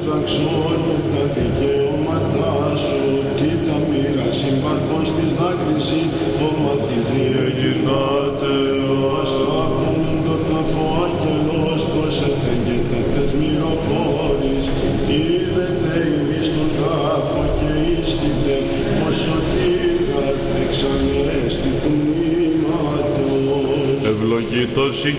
δαξών με τα δικαιώματά σου, τι τα μοίρα συμπαρθώς της δάκρυση, το μαθητή εγυρνάτε, ως το ακούντο ταφό αγγελός, προς εθεγγετέτες μυροφόρης, είδετε ημί στον τάφο και ίστητε, ως σωτήρα εξανέστη του μήματος. Ευλογητός η